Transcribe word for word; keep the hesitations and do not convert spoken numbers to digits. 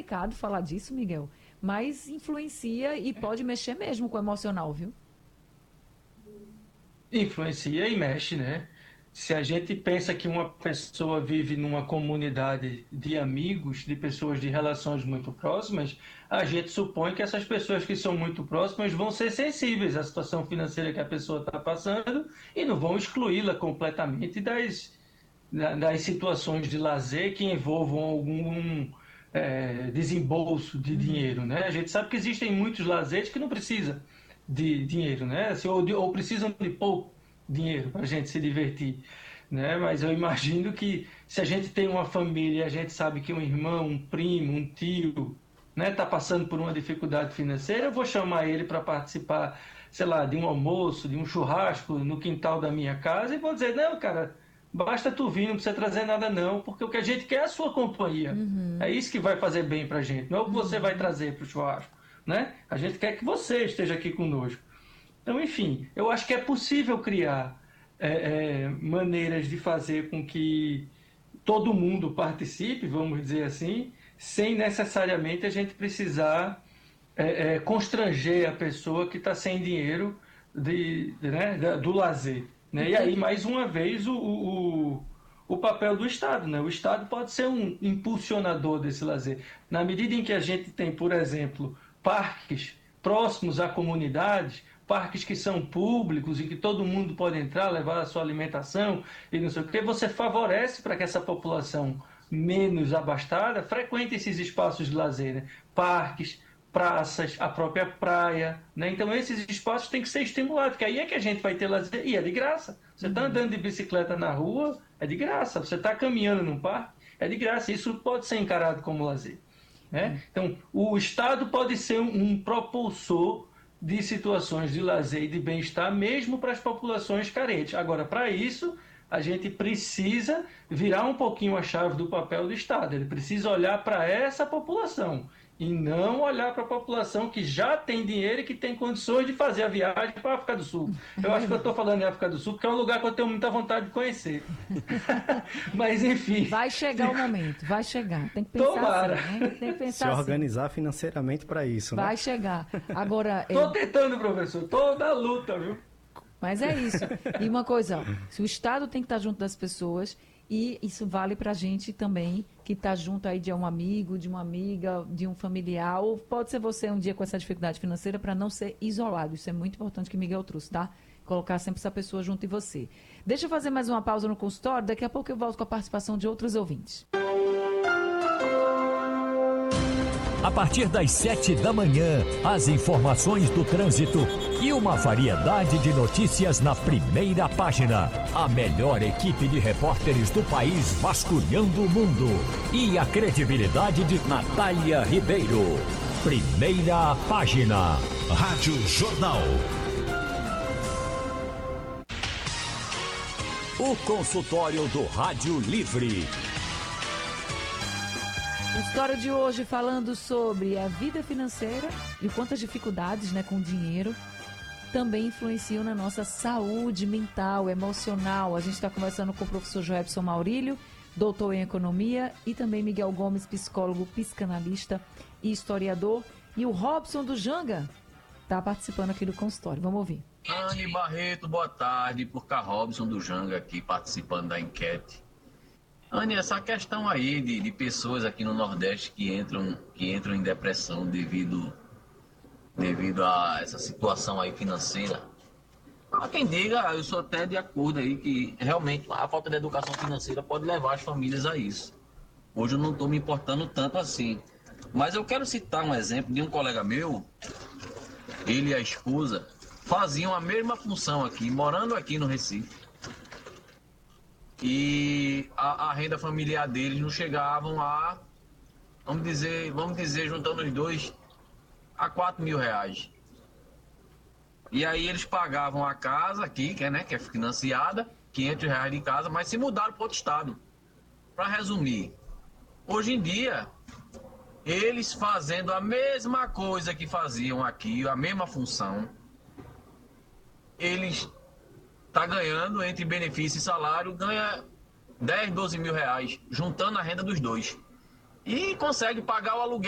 delicado falar disso, Miguel, mas influencia e pode mexer mesmo com o emocional, viu? Influencia e mexe, né? Se a gente pensa que uma pessoa vive numa comunidade de amigos, de pessoas de relações muito próximas, a gente supõe que essas pessoas que são muito próximas vão ser sensíveis à situação financeira que a pessoa está passando e não vão excluí-la completamente das, da- das situações de lazer que envolvam algum é, desembolso de Uhum. dinheiro, né? A gente sabe que existem muitos lazeres que não precisam de dinheiro, né? Assim, ou, de- ou precisam de pouco dinheiro para a gente se divertir, né? Mas eu imagino que se a gente tem uma família e a gente sabe que um irmão, um primo, um tio, né, está passando por uma dificuldade financeira, eu vou chamar ele para participar, sei lá, de um almoço, de um churrasco no quintal da minha casa e vou dizer, não, cara, basta tu vir, não precisa trazer nada não, porque o que a gente quer é a sua companhia. É Uhum. isso que vai fazer bem para a gente, não é o que você vai Uhum. trazer para o churrasco, né? A gente quer que você esteja aqui conosco. Então, enfim, eu acho que é possível criar é, é, maneiras de fazer com que todo mundo participe, vamos dizer assim, sem necessariamente a gente precisar é, é, constranger a pessoa que está sem dinheiro de, de, né, do lazer. Né? E aí, Entendi. mais uma vez, o, o, o papel do Estado. Né? O Estado pode ser um impulsionador desse lazer. Na medida em que a gente tem, por exemplo, parques próximos a comunidades, parques que são públicos e que todo mundo pode entrar, levar a sua alimentação e não sei o que, você favorece para que essa população menos abastada frequente esses espaços de lazer, né? Parques, praças, a própria praia, né? Então esses espaços têm que ser estimulados, porque aí é que a gente vai ter lazer e é de graça. Você está Uhum. andando de bicicleta na rua, é de graça. Você está caminhando num parque, é de graça. Isso pode ser encarado como lazer. Né? É. Então, o Estado pode ser um, um propulsor de situações de lazer e de bem-estar, mesmo para as populações carentes. Agora, para isso, a gente precisa virar um pouquinho a chave do papel do Estado. Ele precisa olhar para essa população e não olhar para a população que já tem dinheiro e que tem condições de fazer a viagem para a África do Sul. É Eu acho que eu estou verdade. falando em África do Sul porque é um lugar que eu tenho muita vontade de conhecer. Mas, enfim, Vai chegar o momento, vai chegar. Tem que pensar assim, tomara. né? Tem que Se pensar assim. organizar financeiramente para isso, né? Vai chegar. Agora, é, Estou tentando, professor. Estou na luta, viu? mas é isso. E uma coisa, ó, se o Estado tem que estar junto das pessoas, e isso vale para a gente também, que está junto aí de um amigo, de uma amiga, de um familiar, ou pode ser você um dia com essa dificuldade financeira, para não ser isolado. Isso é muito importante que Miguel trouxe, tá? Colocar sempre essa pessoa junto de você. Deixa eu fazer mais uma pausa no consultório, daqui a pouco eu volto com a participação de outros ouvintes. A partir das sete da manhã, as informações do trânsito e uma variedade de notícias na primeira página. A melhor equipe de repórteres do país vasculhando o mundo. E a credibilidade de Natália Ribeiro. Primeira página. Rádio Jornal. O consultório do Rádio Livre. A história de hoje falando sobre a vida financeira e quantas dificuldades, né, com o dinheiro também influenciam na nossa saúde mental, emocional. A gente está conversando com o professor Joelson Maurílio, doutor em economia, e também Miguel Gomes, psicólogo, psicanalista e historiador. E o Robson do Janga está participando aqui do consultório. Vamos ouvir. Anne Barreto, boa tarde, por cá Robson do Janga aqui participando da enquete. Anne, essa questão aí de, de pessoas aqui no Nordeste que entram, que entram em depressão devido, devido a essa situação aí financeira. Há quem diga, eu sou até de acordo aí que realmente a falta de educação financeira pode levar as famílias a isso. Hoje eu não estou me importando tanto assim. Mas eu quero citar um exemplo de um colega meu, ele e a esposa faziam a mesma função aqui, morando aqui no Recife. E a, a renda familiar deles não chegavam a, vamos dizer, vamos dizer, juntando os dois, a quatro mil reais. E aí eles pagavam a casa aqui, que é, né, que é financiada, quinhentos reais de casa, mas se mudaram para outro estado. Para resumir, hoje em dia, eles fazendo a mesma coisa que faziam aqui, a mesma função, eles tá ganhando entre benefício e salário, ganha dez, doze mil reais, juntando a renda dos dois. E consegue pagar o aluguel